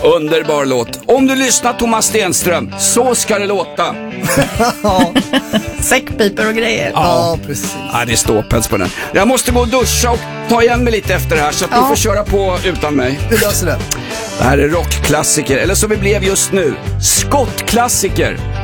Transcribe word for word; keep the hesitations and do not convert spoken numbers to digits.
Underbar låt. Om du lyssnar Thomas Stenström, så ska det låta. Ja. Säckpiper och grejer. Ja, Ja, precis. Ja, det är ståpäls på den. Jag måste gå och duscha och ta igen mig lite efter det här, så att Ja. ni får köra på utan mig. Vi löser det. Det här är rockklassiker, eller så vi blev just nu, skottklassiker.